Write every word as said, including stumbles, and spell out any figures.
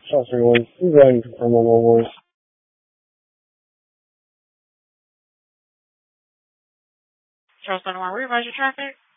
Charles three one. Please go ahead and confirm on all voice. Charles one one, where advise your traffic?